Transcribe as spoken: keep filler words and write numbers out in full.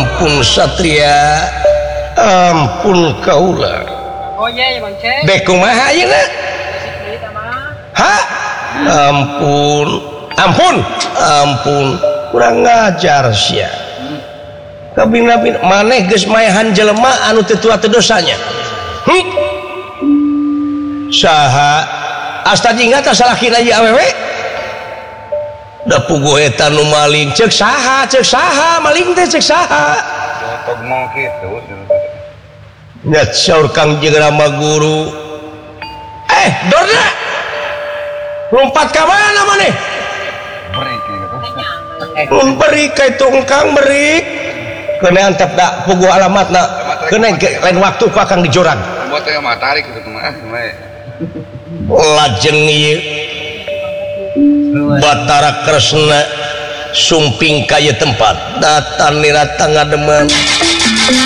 ampun Satria ampun kaula dek kumaha ayeuna ha ampun ampun ampun kurang ngajar sia kabina-bina maneh geus maehan jelema anu teu tua teu dosanya hm saha asta jingga tah salakina ieu awewe da puguh eta nu maling ceuk saha ceuk saha maling teh ceuk saha jotok mah kitu nya saur Kang Jegrama guru eh dorna lompat ka mana maneh break gitu mun beri ka tungkang beri kena antep da puguh alamatna kena lain waktu ku Kang di Jorang buat teh mah tarik gitu mah lajeng ieu Batara Kresna sumping ka ieu tempat datan niratang ngademan